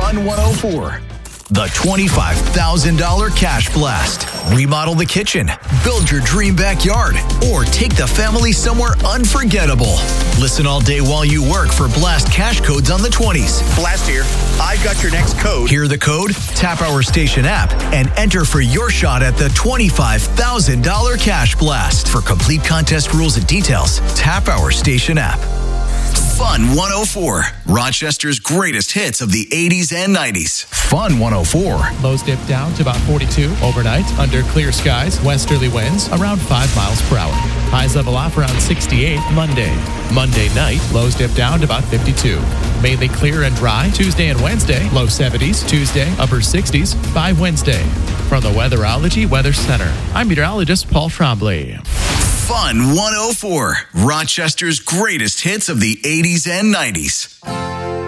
Fun 104. The $25,000 Cash Blast. Remodel the kitchen, build your dream backyard, or take the family somewhere unforgettable. Listen all day while you work for Blast cash codes on the 20s. Blast here. I've got your next code. Hear the code? Tap our station app and enter for your shot at the $25,000 Cash Blast. For complete contest rules and details, tap our station app. Fun 104. Rochester's greatest hits of the 80s and 90s. Fun 104. Lows dip down to about 42 overnight under clear skies. Westerly winds around 5 miles per hour. Highs level off around 68 Monday. Monday night, lows dip down to about 52. Mainly clear and dry Tuesday and Wednesday. Low 70s. Tuesday, upper 60s by Wednesday. From the Weatherology Weather Center, I'm meteorologist Paul Trombley. Fun 104. Rochester's greatest hits of the 80s and 90s.